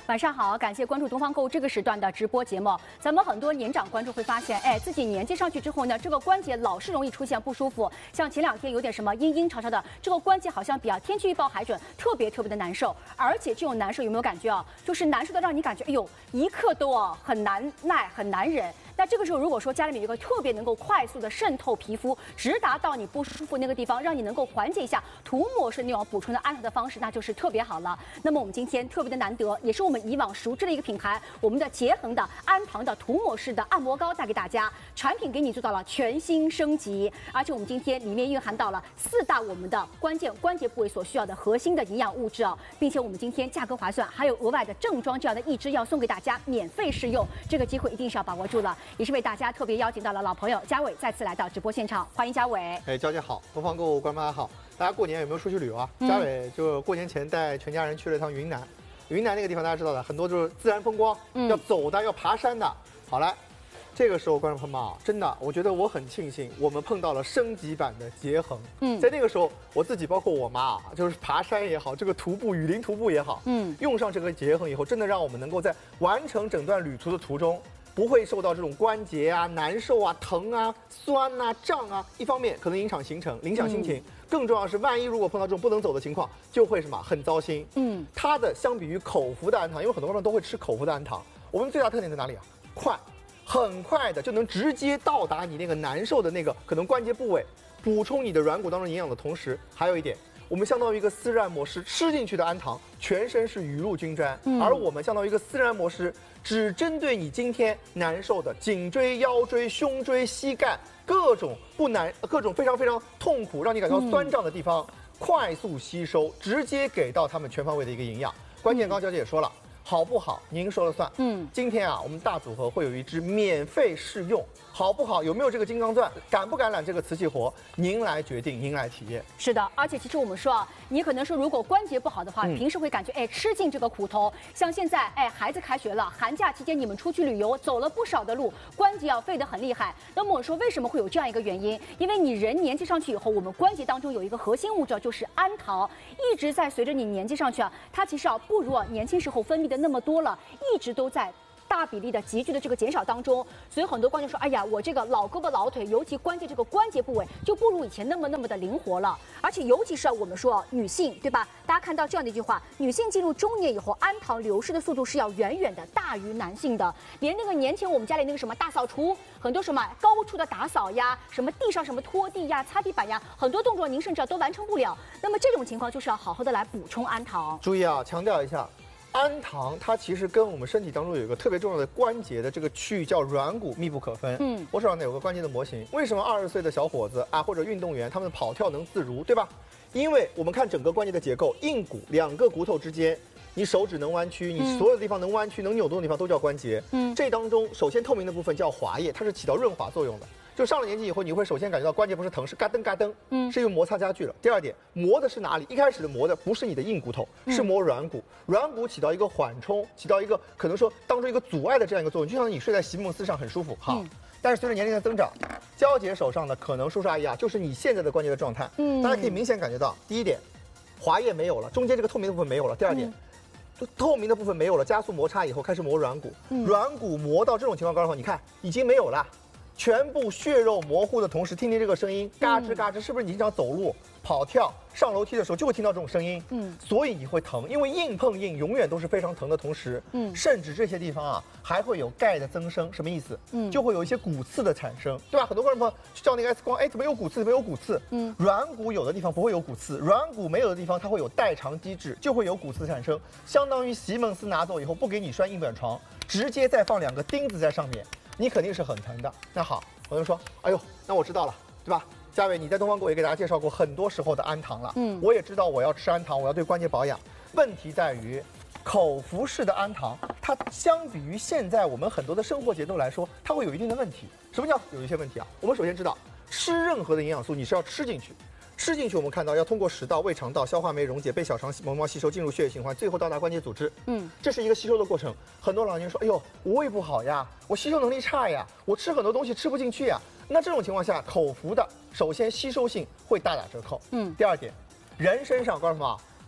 晚上好，感谢关注东方购物这个时段的直播节目。咱们很多年长观众会发现，自己年纪上去之后呢，这个关节老是容易出现不舒服，像前2天有点什么阴阴潮潮的，这个关节好像比天气预报还准，特别的难受。而且这种难受有没有感觉啊？就是难受的让你感觉，哎呦，一刻都很难耐，很难忍。那这个时候，如果说家里面有一个特别能够快速的渗透皮肤，直达到你不舒服那个地方，让你能够缓解一下涂抹式那种补充的安糖的方式，那就是特别好了。那么我们今天特别的难得，也是我们以往熟知的一个品牌，我们的洁恒的安糖的涂抹式的按摩膏带给大家，产品给你做到了全新升级，而且我们今天里面蕴含到了4大我们的关键关节部位所需要的核心的营养物质啊，并且我们今天价格划算，还有额外的正装这样的1支要送给大家免费试用，这个机会一定是要把握住了。也是为大家特别邀请到了老朋友嘉伟再次来到直播现场，欢迎嘉伟。 娇姐好，东方购物观众好，大家过年有没有出去旅游啊？嘉伟就过年前带全家人去了一趟云南，云南那个地方大家知道的，很多就是自然风光，要走的，要爬山的。好来，这个时候观众朋友们啊，真的，我觉得我很庆幸，我们碰到了升级版的洁恒。在那个时候，我自己包括我妈啊，就是爬山也好，这个徒步雨林徒步也好，用上这个洁恒以后，真的让我们能够在完成整段旅途的途中，不会受到这种关节啊、难受啊、疼啊、酸啊、胀啊，一方面可能影响行程、影响心情，更重要的是，万一如果碰到这种不能走的情况，就会什么很糟心。它的相比于口服的安糖，因为很多人都会吃口服的安糖，我们最大特点在哪里啊？快，很快的就能直接到达你那个难受的那个可能关节部位，补充你的软骨当中营养的同时，还有一点，我们相当于一个丝絨模式，吃进去的安糖全身是雨露均沾，而我们相当于一个丝絨模式，只针对你今天难受的颈椎、腰椎、胸椎、膝盖各种非常痛苦，让你感到酸胀的地方，快速吸收，直接给到他们全方位的一个营养。关键刚娇姐也说了。好不好？您说了算。今天啊，我们大组合会有1支免费试用，好不好？有没有这个金刚钻？敢不敢揽这个瓷器活？您来决定，您来体验。 是的，而且其实我们说啊，你可能说如果关节不好的话，平时会感觉吃尽这个苦头。像现在孩子开学了，寒假期间你们出去旅游，走了不少的路，关节废得很厉害。那么我说为什么会有这样一个原因？因为你人年纪上去以后，我们关节当中有一个核心物质就是氨糖，一直在随着你年纪上去啊，它其实不如年轻时候分泌的那么多了，一直都在大比例的急剧的这个减少当中，所以很多观众说，哎呀，我这个老胳膊老腿，尤其关节这个关节部位就不如以前那么的灵活了。而且尤其是我们说女性，对吧？大家看到这样的一句话，女性进入中年以后，氨糖流失的速度是要远远的大于男性的。连那个年前我们家里那个什么大扫除，很多什么高处的打扫呀，什么地上什么拖地呀、擦地板呀，很多动作您甚至都完成不了。那么这种情况就是要好好的来补充氨糖。 注意啊，强调一下。氨糖它其实跟我们身体当中有一个特别重要的关节的这个区域叫软骨密不可分。我手上呢有个关节的模型，为什么20岁的小伙子啊或者运动员他们的跑跳能自如，对吧？因为我们看整个关节的结构，硬骨2个骨头之间，你手指能弯曲，你所有的地方能弯曲、能扭动的地方都叫关节。这当中首先透明的部分叫滑液，它是起到润滑作用的。就上了年纪以后，你会首先感觉到关节不是疼，是嘎噔嘎噔，是因为摩擦加剧了。第二点，磨的是哪里？一开始的磨的不是你的硬骨头，是磨软骨。软骨起到一个缓冲，起到一个可能说当中一个阻碍的这样一个作用，就像你睡在席梦思上很舒服。好，但是随着年龄的增长，娇姐手上的可能叔叔阿姨啊，就是你现在的关节的状态。大家可以明显感觉到，第一点，滑液没有了，中间这个透明的部分没有了。第二点。透明的部分没有了，加速摩擦以后开始磨软骨，软骨磨到这种情况高的话，你看已经没有了。全部血肉模糊的同时，听听这个声音，嘎吱嘎吱，是不是你经常走路、跑跳、上楼梯的时候就会听到这种声音？所以你会疼，因为硬碰硬永远都是非常疼的同时，甚至这些地方啊还会有钙的增生，什么意思？就会有一些骨刺的产生，对吧？很多观众朋友去照那个 X 光，怎么有骨刺？怎么有骨刺？软骨有的地方不会有骨刺，软骨没有的地方它会有代偿机制，就会有骨刺产生，相当于席梦思拿走以后不给你拴硬板床，直接再放2个钉子在上面。你肯定是很疼的。那好，我就说，哎呦，那我知道了，对吧？嘉伟，你在东方购物也给大家介绍过很多时候的氨糖了，我也知道我要吃氨糖，我要对关节保养。问题在于，口服式的氨糖，它相比于现在我们很多的生活节奏来说，它会有一定的问题。什么叫有一些问题啊？我们首先知道，吃任何的营养素你是要吃进去。吃进去，我们看到要通过食道、胃肠道、消化酶溶解，被小肠绒毛吸收，进入血液循环，最后到达关节组织。这是一个吸收的过程。很多老年人说：“哎呦，我胃不好呀，我吸收能力差呀，我吃很多东西吃不进去呀。”那这种情况下，口服的首先吸收性会大打折扣。第二点，人身上告诉们啊，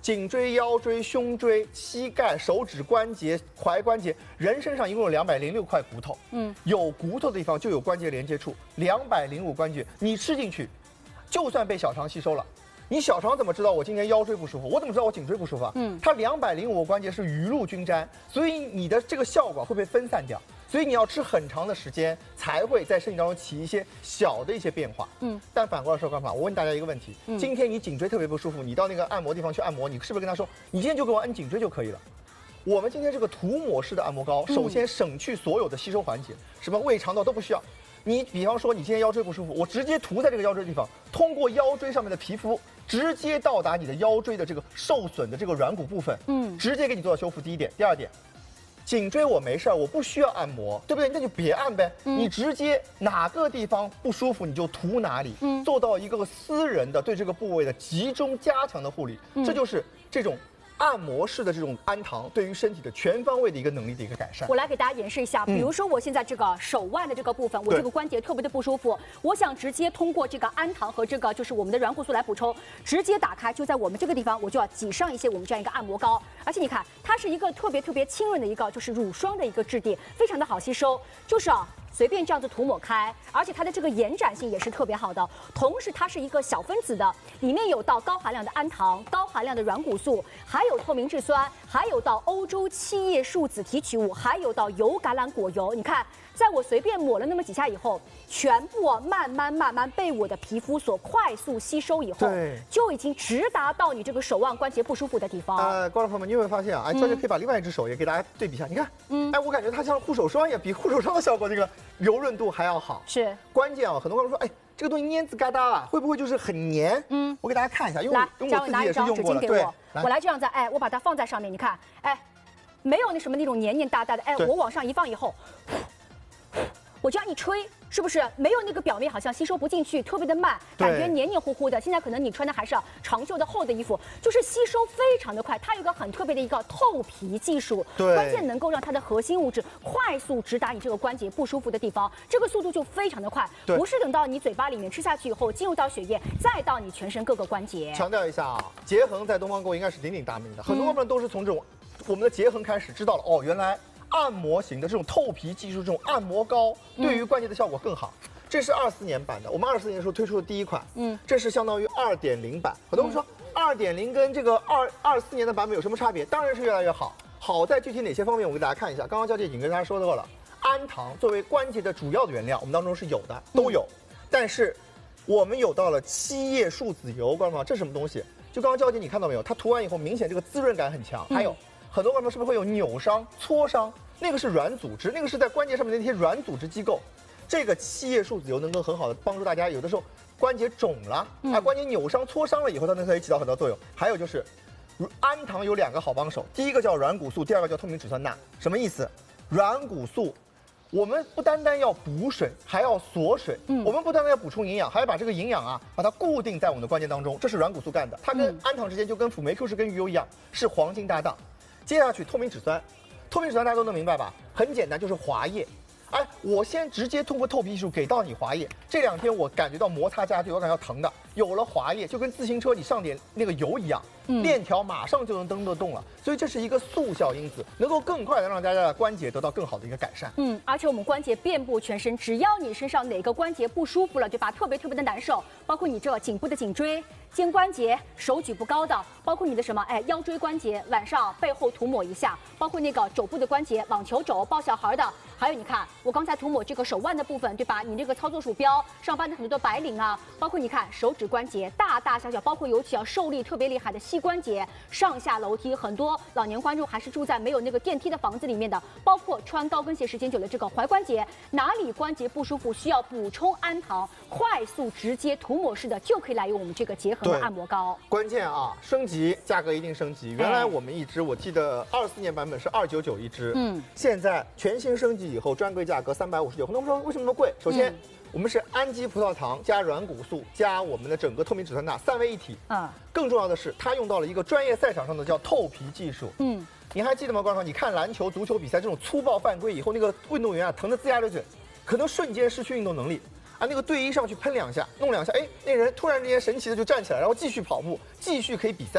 颈椎、腰椎、胸椎、膝盖、手指关节、踝关节，人身上一共有206块骨头。有骨头的地方就有关节连接处，205关节，你吃进去，就算被小肠吸收了。你小肠怎么知道我今天腰椎不舒服？我怎么知道我颈椎不舒服啊？它205个关节是雨露均沾，所以你的这个效果会被分散掉。所以你要吃很长的时间，才会在身体当中起一些小的一些变化。但反过来说，干嘛？我问大家一个问题：今天你颈椎特别不舒服，你到那个按摩地方去按摩，你是不是跟他说，你今天就给我按颈椎就可以了？我们今天这个涂抹式的按摩膏，首先省去所有的吸收环节，什么胃肠道都不需要。你比方说，你今天腰椎不舒服，我直接涂在这个腰椎地方，通过腰椎上面的皮肤，直接到达你的腰椎的这个受损的这个软骨部分，直接给你做到修复。第一点，第二点，颈椎我没事儿，我不需要按摩，对不对？那就别按呗，你直接哪个地方不舒服你就涂哪里，做到一个私人的对这个部位的集中加强的护理，这就是这种按摩式的这种安糖对于身体的全方位的一个能力的一个改善。 我来给大家演示一下，比如说我现在这个手腕的这个部分，我这个关节特别的不舒服，我想直接通过这个安糖和这个就是我们的软骨素来补充，直接打开，就在我们这个地方，我就要挤上一些我们这样一个按摩膏，而且你看，它是一个特别轻润的一个就是乳霜的一个质地，非常的好吸收，就是随便这样子涂抹开，而且它的这个延展性也是特别好的。同时，它是一个小分子的，里面有到高含量的氨糖、高含量的软骨素，还有透明质酸，还有到欧洲七叶树脂提取物，还有到油橄榄果油。你看，在我随便抹了那么几下以后，全部慢慢被我的皮肤所快速吸收以后，就已经直达到你这个手腕关节不舒服的地方。 观众朋友们，你有没有发现啊？教练可以把另外一只手也给大家对比一下，你看，我感觉它像护手霜一样，比护手霜的效果这个柔润度还要好。 是关键啊，很多观众说，这个东西黏子嘎哒啊，会不会就是很黏？我给大家看一下，因为我自己也是用过的。对， 我来这样子，我把它放在上面，你看，没有那种黏黏哒哒的，我往上一放以后，我这样一吹，是不是没有那个表面好像吸收不进去，特别的慢，感觉黏黏糊糊的。现在可能你穿的还是长袖的厚的衣服，就是吸收非常的快。它有一个很特别的一个透皮技术，关键能够让它的核心物质快速直达你这个关节不舒服的地方，这个速度就非常的快，不是等到你嘴巴里面吃下去以后进入到血液，再到你全身各个关节。 强调一下啊，结衡在东方购应该是鼎鼎大名的，很多人都是从这种我们的结衡开始知道了哦，原来按摩型的这种透皮技术，这种按摩膏对于关节的效果更好。这是24年版的，我们24年的时候推出的第一款，这是相当于2.0版。很多人说2.0跟这个24年的版本有什么差别？当然是越来越好。好在具体哪些方面，我给大家看一下。刚刚教姐已经跟大家说过了，氨糖作为关节的主要的原料，我们当中是有的，都有。但是我们有到了七叶树脂油，观众朋友，这是什么东西？就刚刚教姐你看到没有？它涂完以后，明显这个滋润感很强。还有很多观众是不是会有扭伤、挫伤？那个是软组织，那个是在关节上面的那些软组织机构。这个七叶树脂油能够很好的帮助大家，有的时候关节肿了关节扭伤、挫伤了以后，它可以起到很多作用。还有就是氨糖有2个好帮手，第一个叫软骨素，第二个叫透明质酸钠。什么意思？软骨素，我们不单单要补水，还要锁水。我们不单单要补充营养，还要把这个营养把它固定在我们的关节当中。这是软骨素干的，它跟氨糖之间就跟辅酶 Q 十跟鱼油一样，是黄金搭档。接下去透明质酸，透明质酸大家都能明白吧？很简单，就是滑液。我先直接通过透皮技术给到你滑液。这2天我感觉到摩擦加剧，我感觉到疼的。有了滑液，就跟自行车你上点那个油一样，链条马上就能蹬得动了。所以这是一个速效因子，能够更快的让大家的关节得到更好的一个改善。 而且我们关节遍布全身，只要你身上哪个关节不舒服了，对吧？特别的难受，包括你这颈部的颈椎、肩关节、手举不高的，包括你的什么腰椎关节，晚上背后涂抹一下，包括那个肘部的关节，网球肘、抱小孩的，还有你看我刚才涂抹这个手腕的部分，对吧？你这个操作鼠标，上班的很多的白领包括你看手指关节大大小小，包括尤其受力特别厉害的膝关节，上下楼梯，很多老年观众还是住在没有那个电梯的房子里面的，包括穿高跟鞋时间久的这个踝关节，哪里关节不舒服需要补充氨糖，快速直接涂抹式的就可以来用我们这个结衡的按摩膏。关键升级价格一定升级。原来我们一支我记得24年版本是299一支，现在全新升级以后专柜价格359。很多人说为什么那么贵？首先我们是氨基葡萄糖加软骨素加我们的整个透明质酸钠3位一体。更重要的是，它用到了一个专业赛场上的叫透皮技术。你还记得吗，观众？你看篮球、足球比赛这种粗暴犯规以后，那个运动员疼得龇牙咧嘴，可能瞬间失去运动能力。那个队医上去喷2下，弄2下，那人突然之间神奇的就站起来，然后继续跑步，继续可以比赛。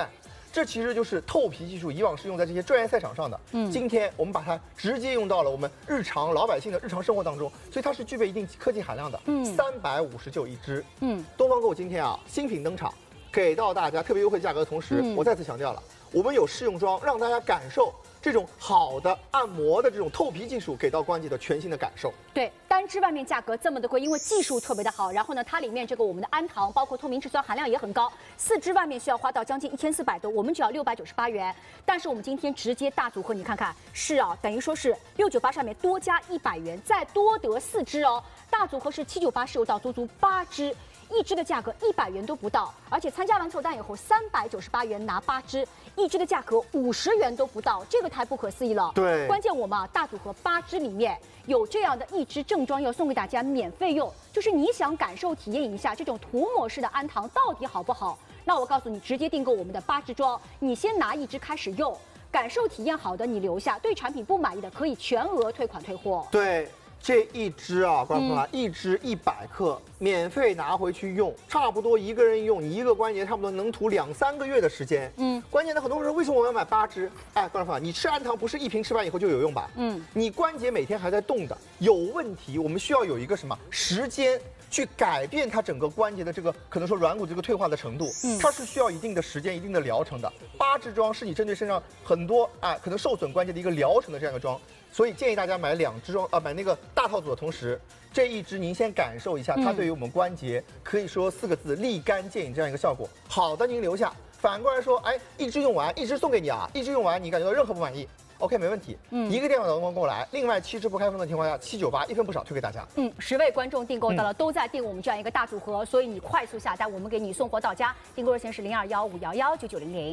这其实就是透皮技术，以往是用在这些专业赛场上的。今天我们把它直接用到了我们日常老百姓的日常生活当中，所以它是具备一定科技含量的。359一支。东方购物今天啊新品登场，给到大家特别优惠价格的同时，我再次强调了，我们有试用装，让大家感受这种好的按摩的这种透皮技术，给到关节的全新的感受。 对，单支外面价格这么的贵，因为技术特别的好，然后呢，它里面这个我们的氨糖包括透明质酸含量也很高，4支外面需要花到将近1400多，我们只要698元。但是我们今天直接大组合，你看看是啊，等于说是698上面多加100元，再多得4支哦。大组合是798试用到足足8支。1支的价格100元都不到，而且参加完凑单以后398元拿8支，1支的价格50元都不到，这个太不可思议了。 对， 关键我们大组合8支里面有这样的1支正装要送给大家免费用，就是你想感受体验一下这种涂抹式的氨糖到底好不好？那我告诉你，直接订购我们的8支装，你先拿1支开始用，感受体验好的你留下，对产品不满意的可以全额退款退货。 对。这1支啊，观众朋友们，1支100克，免费拿回去用，差不多一个人用一个关节，差不多能涂2、3个月的时间。关键呢，很多人说为什么我要买8支？哎，观众朋友，你吃氨糖不是一瓶吃完以后就有用吧？你关节每天还在动的，有问题，我们需要有一个什么时间去改变它整个关节的这个可能说软骨这个退化的程度，它是需要一定的时间、一定的疗程的。8支装是你针对身上很多可能受损关节的一个疗程的这样一个装。所以建议大家买2支装买那个大套组的同时，这1支您先感受一下，它对于我们关节可以说4个字立竿见影这样一个效果。好的您留下，反过来说，哎，1支用完，1支送给你啊，1支用完你感觉到任何不满意 ，OK 没问题，一个电话打电话过来，另外7支不开封的情况下，798一分不少退给大家。 10位观众订购到了，都在订我们这样一个大组合，所以你快速下单，我们给你送货到家。订购热线是0215119900。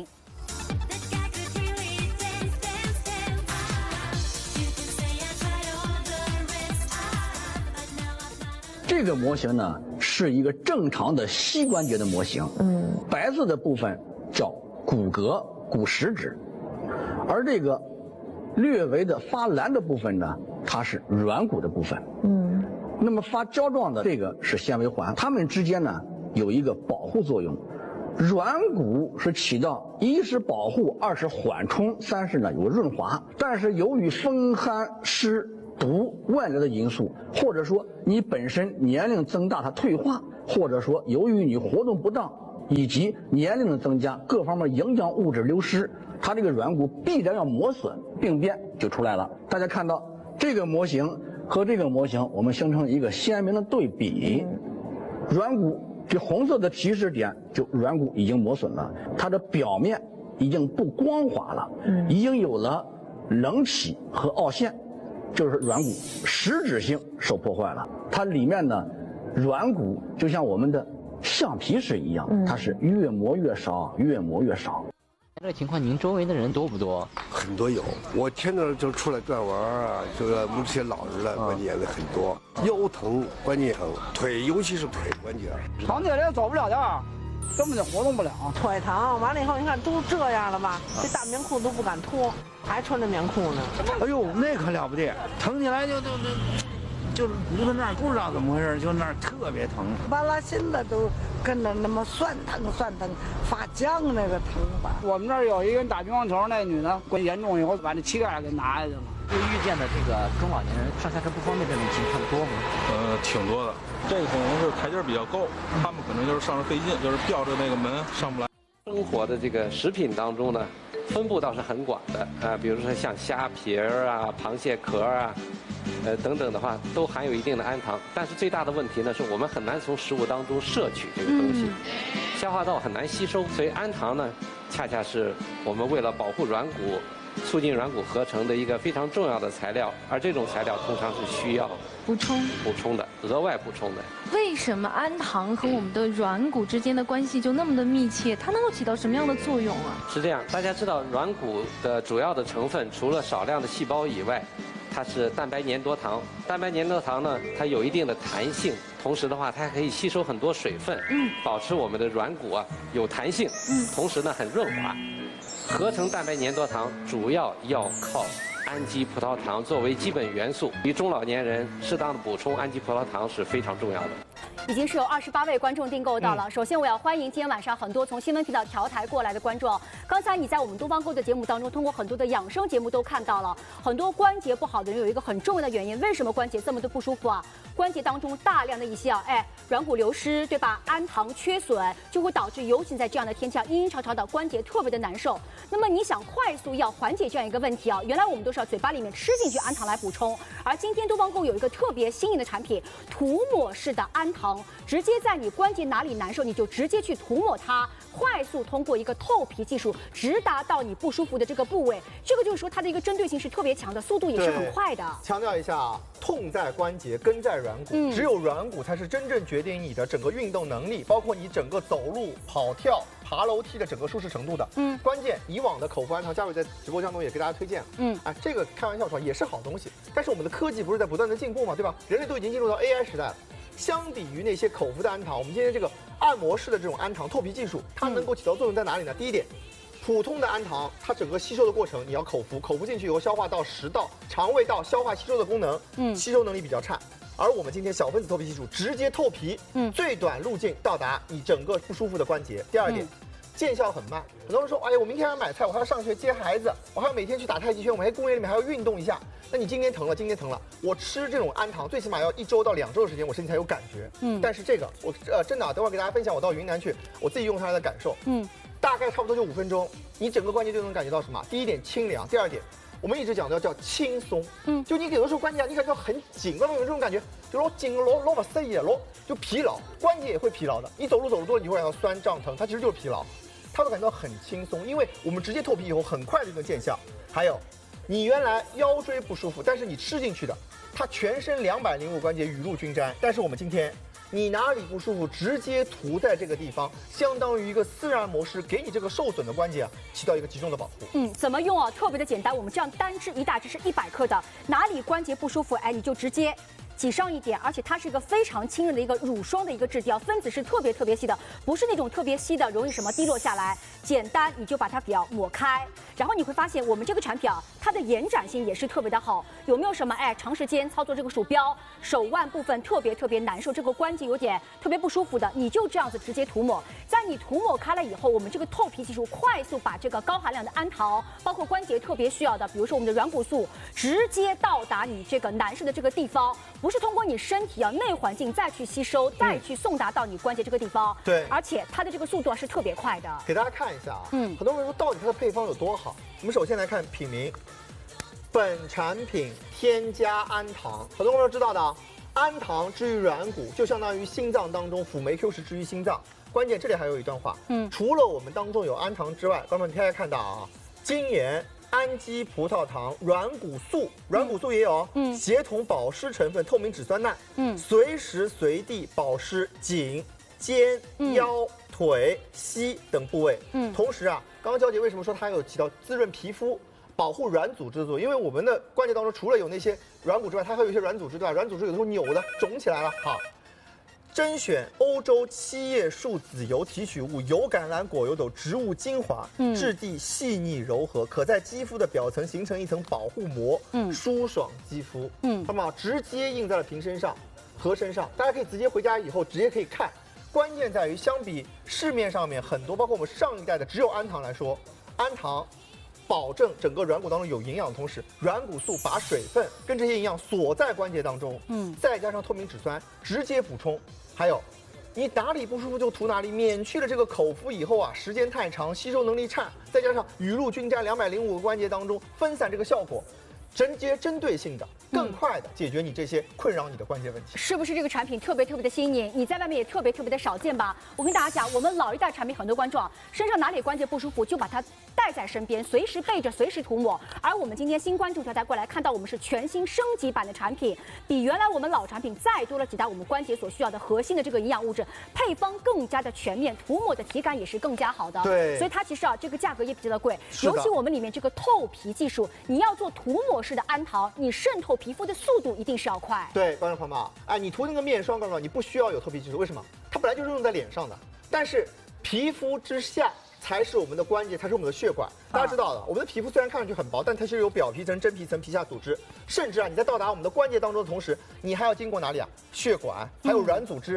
这个模型呢是一个正常的膝关节的模型，白色的部分叫骨骼骨实质，而这个略微的发蓝的部分呢，它是软骨的部分。那么发胶状的这个是纤维环，它们之间呢有一个保护作用。软骨是起到1是保护，2是缓冲，3是呢有润滑。但是由于风寒湿毒外来的因素，或者说你本身年龄增大它退化，或者说由于你活动不当以及年龄的增加，各方面营养物质流失，它这个软骨必然要磨损，病变就出来了。大家看到这个模型和这个模型，我们形成一个鲜明的对比。软骨这红色的提示点，就软骨已经磨损了，它的表面已经不光滑了，已经有了隆起和凹陷。就是软骨实质性受破坏了，它里面呢，软骨就像我们的橡皮是一样，它是越磨越少，越磨越少。 这情况您周围的人多不多？ 很多有，我天天就出来转弯啊，这个我们这些老人了，关节的很多，腰疼、关节疼，腿尤其是腿关节。 长期也走不了道，根本就活动不了。 腿疼，完了以后你看都这样了吧，这大棉裤都不敢脱，还穿着棉裤呢。 哎呦，那可了不得，疼起来就是骨头那儿不知道怎么回事，就那儿特别疼， 完了心子都跟着那么酸疼发僵那个疼法。 我们这儿有一个人打乒乓球，那女的关严重以后把这膝盖给拿下去了。 就遇见的这个中老年人上下车不方便这种情况多吗？ 挺多的，这可能是台阶比较高，他们可能就是上着费劲，就是吊着那个门上不来。 生活的这个食品当中呢，分布倒是很广的比如说像虾皮啊、螃蟹壳啊。等等的话，都含有一定的氨糖，但是最大的问题呢，是我们很难从食物当中摄取这个东西，消化道很难吸收，所以氨糖呢，恰恰是我们为了保护软骨、促进软骨合成的一个非常重要的材料，而这种材料通常是需要补充的，额外补充的。 为什么氨糖和我们的软骨之间的关系就那么的密切？它能够起到什么样的作用啊？ 是这样，大家知道软骨的主要的成分，除了少量的细胞以外，它是蛋白粘多糖。蛋白粘多糖呢，它有一定的弹性，同时的话，它还可以吸收很多水分，保持我们的软骨有弹性，同时呢很润滑。合成蛋白粘多糖主要要靠氨基葡萄糖作为基本元素，对中老年人适当的补充氨基葡萄糖是非常重要的。 已经是有28位观众订购到了。首先我要欢迎今天晚上很多从新闻频道调台过来的观众。刚才你在我们东方购的节目当中，通过很多的养生节目都看到了，很多关节不好的人有一个很重要的原因，为什么关节这么的不舒服啊？关节当中大量的一些软骨流失，对吧？氨糖缺损就会导致，尤其在这样的天气阴阴潮潮的，关节特别的难受。那么你想快速要缓解这样一个问题啊，原来我们都是要嘴巴里面吃进去氨糖来补充，而今天东方购有一个特别新颖的产品，涂抹式的氨糖，直接在你关节哪里难受，你就直接去涂抹它，快速通过一个透皮技术，直达到你不舒服的这个部位。这个就是说它的一个针对性是特别强的，速度也是很快的。 强调一下啊，痛在关节，根在软骨，只有软骨才是真正决定你的整个运动能力，包括你整个走路、跑跳、爬楼梯的整个舒适程度的。关键以往的口服氨糖，佳伟在直播当中也给大家推荐了。这个开玩笑说也是好东西，但是我们的科技不是在不断的进步嘛，对吧？人类都已经进入到 AI 时代了。相比于那些口服的氨糖，我们今天这个按摩式的这种氨糖透皮技术，它能够起到作用在哪里呢？第一点，普通的氨糖它整个吸收的过程你要口服，口服进去以后消化道、食道、肠胃道消化吸收的功能，吸收能力比较差。而我们今天小分子透皮技术直接透皮，最短路径到达你整个不舒服的关节。第二点，见效很慢。很多人说，哎呀，我明天要买菜，我还要上学接孩子，我还要每天去打太极拳，我还公园里面还要运动一下。那你今天疼了，我吃这种氨糖最起码要1周到2周的时间，我身体才有感觉。但是这个我真的等会儿给大家分享，我到云南去，我自己用它的感受。大概差不多就5分钟，你整个关节就能感觉到什么？第一点清凉，第二点。我们一直讲的叫轻松，就你有的时候关节你感觉到很紧，有这种感觉，就老紧老把塞也就疲劳，关节也会疲劳的。你走路多了，你会感到酸胀疼，它其实就是疲劳，它会感到很轻松，因为我们直接透皮以后很快就能见效。还有，你原来腰椎不舒服，但是你吃进去的，它全身205关节雨露均沾，但是我们今天。你哪里不舒服，直接涂在这个地方，相当于一个自然模式，给你这个受损的关节起到一个集中的保护。 怎么用啊？特别的简单，我们这样单支一大支是100克的，哪里关节不舒服，你就直接挤上一点，而且它是一个非常清润的一个乳霜的一个质地，分子是特别细的，不是那种特别稀的，容易什么滴落下来。简单你就把它给抹开，然后你会发现我们这个产品它的延展性也是特别的好。有没有什么长时间操作这个鼠标，手腕部分特别难受，这个关节有点特别不舒服的，你就这样子直接涂抹。在你涂抹开了以后，我们这个透皮技术快速把这个高含量的氨糖，包括关节特别需要的，比如说我们的软骨素，直接到达你这个难受的这个地方。不是通过你身体内环境再去吸收，再去送达到你关节这个地方。 对， 而且它的这个速度是特别快的。 给大家看一下很多人说到底它的配方有多好？我们首先来看品名，本产品添加氨糖，很多观众知道的氨糖治愈软骨，就相当于心脏当中辅酶 Q 十治愈心脏。关键这里还有一段话，除了我们当中有氨糖之外，观众你大家看到精盐。氨基葡萄糖、软骨素也有，协同保湿成分、透明质酸钠，随时随地保湿颈、肩、腰、腿、膝等部位。同时刚刚娇姐为什么说它有起到滋润皮肤、保护软组织的作用？因为我们的关节当中除了有那些软骨之外，它还有一些软组织，对吧？软组织有的时候扭的、肿起来了，好。甄选欧洲7叶树籽油提取物、油橄榄果油等植物精华，质地细腻柔和，可在肌肤的表层形成一层保护膜，舒爽肌肤。那么直接印在了瓶身上和身上，大家可以直接回家以后直接可以看。关键在于，相比市面上面很多，包括我们上一代的只有氨糖来说，氨糖保证整个软骨当中有营养的同时，软骨素把水分跟这些营养锁在关节当中，再加上透明质酸直接补充。还有，你哪里不舒服就涂哪里，免去了这个口服以后时间太长，吸收能力差，再加上雨露均沾205个关节当中分散这个效果，直接针对性的、更快的解决你这些困扰你的关节问题。 是不是这个产品特别的新颖？你在外面也特别的少见吧？我跟大家讲，我们老一代产品很多观众身上哪里关节不舒服就把它带在身边，随时备着，随时涂抹。而我们今天新观众调台过来，看到我们是全新升级版的产品，比原来我们老产品再多了几大我们关节所需要的核心的这个营养物质，配方更加的全面，涂抹的体感也是更加好的。 对， 所以它其实这个价格也比较的贵，尤其我们里面这个透皮技术，你要做涂抹式的氨糖，你渗透皮肤的速度一定是要快。 对，观众朋友们你涂那个面霜，告诉你不需要有透皮技术，为什么？它本来就是用在脸上的，但是皮肤之下才是我们的关节，才是我们的血管。大家知道的，我们的皮肤虽然看上去很薄，但它其实有表皮层、真皮层、皮下组织，甚至你在到达我们的关节当中的同时，你还要经过哪里血管，还有软组织，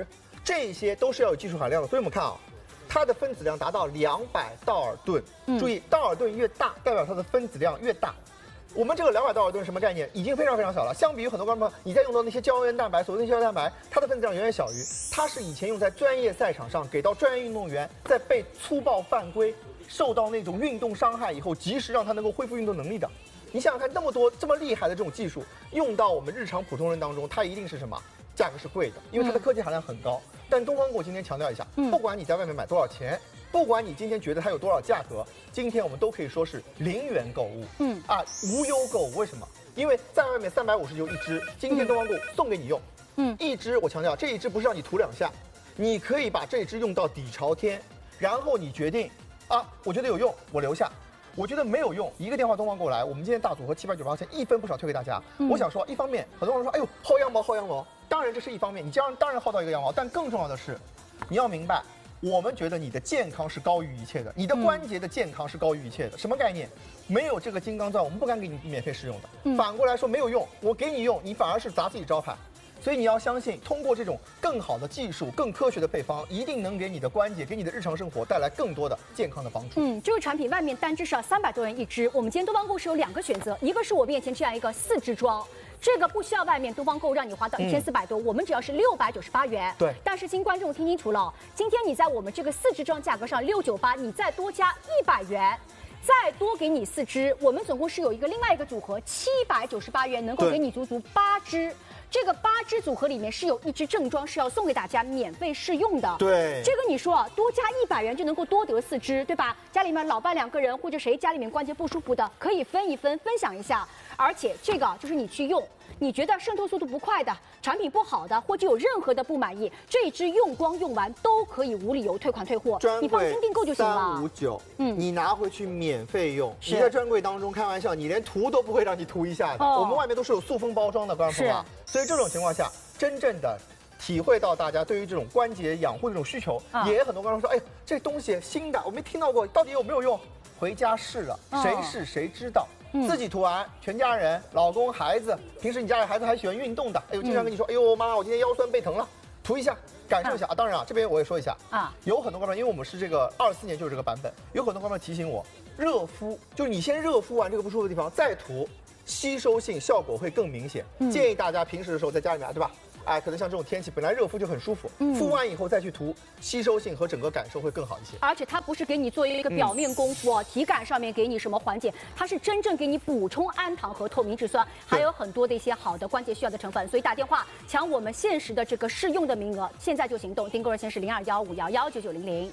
这些都是要有技术含量的。所以我们看啊，它的分子量达到200道尔顿。注意，道尔顿越大，代表它的分子量越大。我们这个200道尔顿什么概念？已经非常非常小了。相比于很多观众你在用到那些胶原蛋白，所谓的胶原蛋白，它的分子量远远小于。它是以前用在专业赛场上，给到专业运动员在被粗暴犯规、受到那种运动伤害以后，及时让他能够恢复运动能力的。你想想看，那么多这么厉害的这种技术，用到我们日常普通人当中，它一定是什么？价格是贵的，因为它的科技含量很高。但东方购今天强调一下，不管你在外面买多少钱。不管你今天觉得它有多少价格，今天我们都可以说是0元购物，无忧购物。为什么？因为在外面359一支，今天东方购送给你用，一支我强调这一支不是让你涂2下，你可以把这一支用到底朝天，然后你决定啊，我觉得有用，我留下。我觉得没有用，一个电话东方购来，我们今天大组合798块钱，一分不少推给大家。我想说，一方面很多人说，哎呦，薅羊毛，薅羊毛，当然这是一方面，你当然薅到一个羊毛，但更重要的是，你要明白。我们觉得你的健康是高于一切的，你的关节的健康是高于一切的。什么概念？没有这个金刚钻，我们不敢给你免费试用的。反过来说，没有用，我给你用，你反而是砸自己招牌。所以你要相信，通过这种更好的技术、更科学的配方，一定能给你的关节、给你的日常生活带来更多的健康的帮助。 这个产品外面单支是要300多元一支，我们今天东方购是有2个选择，一个是我面前这样一个4支装。这个不需要外面东方购让你花到1400多，我们只要是698元。 对。 但是新观众听清楚了，今天你在我们这个4支装价格上698，你再多加100元，再多给你4支，我们总共是有另外一个组合798元，能够给你足足8支。这个8支组合里面是有1支正装是要送给大家免费试用的。 对， 这个你说啊，多加100元就能够多得4支，对吧？家里面老伴2个人，或者谁家里面关节不舒服的，可以分一分，分享一下。而且这个就是你去用，你觉得渗透速度不快的、产品不好的，或者有任何的不满意，这一支用光用完都可以无理由退款退货，你放心订购就行了。 359，你拿回去免费用。你在专柜当中开玩笑，你连涂都不会让你涂一下的。我们外面都是有塑封包装的，观众朋友啊。所以这种情况下，真正的体会到大家对于这种关节养护这种需求，也很多观众说，哎，这东西新的，我没听到过，到底有没有用？回家试了，谁试谁知道。自己涂完，全家人、老公、孩子，平时你家里孩子还喜欢运动的，哎呦，经常跟你说，哎呦，妈妈，我今天腰酸背疼了，涂一下，感受一下啊。当然啊，这边我也说一下啊，有很多观众，因为我们是这个24年就是这个版本，有很多观众提醒我，热敷就是你先热敷完这个不舒服的地方再涂，吸收性效果会更明显。建议大家平时的时候在家里面，对吧？哎，可能像这种天气，本来热敷就很舒服，敷完以后再去涂，吸收性和整个感受会更好一些。 而且它不是给你做一个表面功夫，体感上面给你什么缓解，它是真正给你补充氨糖和透明质酸，还有很多的一些好的关节需要的成分。所以打电话抢我们限时的这个试用的名额，现在就行动，订购热线是0215119900。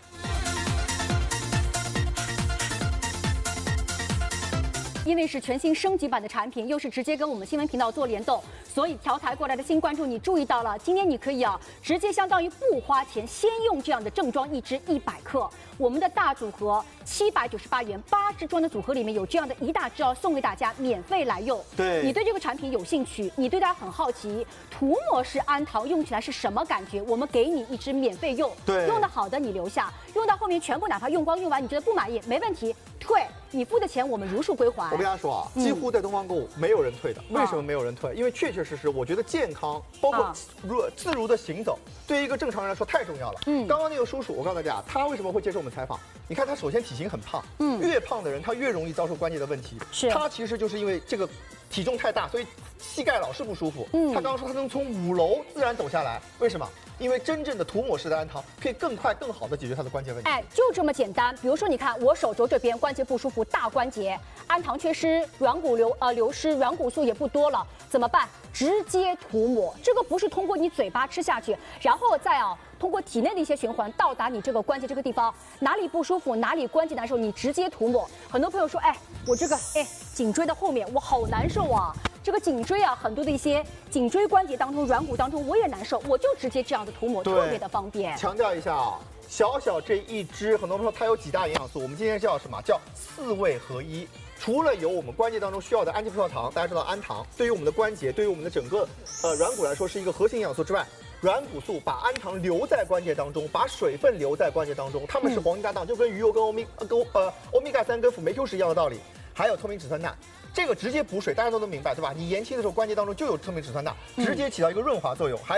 因为是全新升级版的产品，又是直接跟我们新闻频道做联动，所以调台过来的新关注你注意到了，今天你可以直接相当于不花钱先用这样的正装一支100克，我们的大组合798元8支装的组合里面有这样的一大支送给大家免费来用。 对， 你对这个产品有兴趣，你对它很好奇，涂抹式氨糖用起来是什么感觉？我们给你一支免费用， 对， 用的好的你留下，用到后面全部哪怕用光用完你觉得不满意没问题，退，你付的钱我们如数归还。 我跟大家说啊，几乎在东方购物没有人退的。为什么没有人退？因为确确实实，我觉得健康包括自如的行走，对于一个正常人来说太重要了。刚刚那个叔叔，我告诉大家，他为什么会接受我们采访？你看他首先体型很胖，越胖的人他越容易遭受关节的问题。 是， 他其实就是因为这个体重太大，所以膝盖老是不舒服。他刚刚说他能从5楼自然走下来，为什么？因为真正的涂抹式的氨糖可以更快、更好的解决它的关节问题。 哎，就这么简单。比如说，你看我手肘这边关节不舒服，大关节，氨糖缺失，软骨流失，软骨素也不多了，怎么办？直接涂抹。这个不是通过你嘴巴吃下去，然后再通过体内的一些循环到达你这个关节这个地方，哪里不舒服，哪里关节难受，你直接涂抹。很多朋友说，哎，我这个颈椎的后面我好难受啊。这个颈椎很多的一些颈椎关节当中、软骨当中我也难受，我就直接这样的涂抹，特别的方便。 强调一下小这一支，很多朋友说它有几大营养素，我们今天叫什么？叫4味合一。除了有我们关节当中需要的氨基葡萄糖，大家知道氨糖对于我们的关节、对于我们的整个软骨来说是一个核心营养素之外，软骨素把氨糖留在关节当中，把水分留在关节当中，它们是黄金搭档，就跟鱼油跟欧米伽3跟辅酶 Q 是一样的道理。还有透明质酸钠，这个直接补水，大家都能明白，对吧？你延期的时候关节当中就有透明质酸钠，直接起到一个润滑作用。还有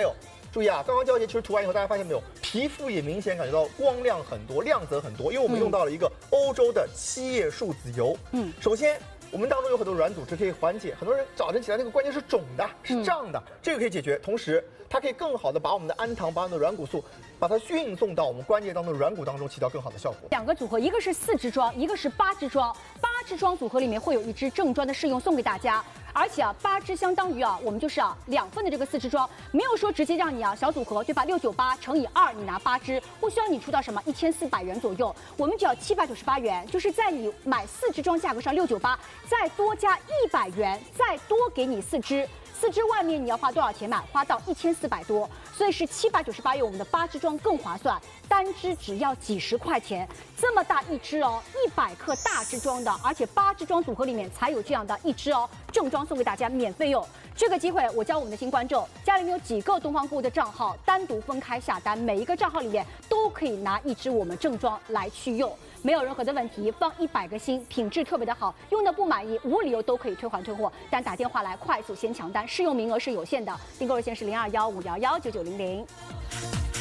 注意啊，刚刚交接其实涂完以后，大家发现没有，皮肤也明显感觉到光亮很多，亮泽很多，因为我们用到了一个欧洲的7叶树籽油。首先。我们当中有很多软组织可以缓解，很多人早晨起来那个关节是肿的，是胀的，这个可以解决。同时，它可以更好的把我们的氨糖、把我们的软骨素，把它运送到我们关节当中的软骨当中，起到更好的效果。 2个组合，一个是4支装，一个是8支装。8支装组合里面会有1支正装的试用送给大家。而且8支相当于我们就是2份的这个4支装，没有说直接让你小组合对吧？698乘以2，你拿8支，不需要你出到什么1400元左右，我们只要798元，就是在你买4支装价格上698，再多加100元，再多给你4支。4支外面你要花多少钱买？花到1400多，所以是798元，我们的8支装更划算，单支只要几十块钱，这么大1支哦，100克大支装的，而且8支装组合里面才有这样的1支哦，正装送给大家免费用。这个机会我教我们的新观众，家里面有几个东方购物的账号，单独分开下单，每一个账号里面都可以拿1支我们正装来去用。没有任何的问题，放100个心，品质特别的好，用的不满意无理由都可以退还退货，但打电话来快速先抢单，试用名额是有限的，订购热线是0215119900。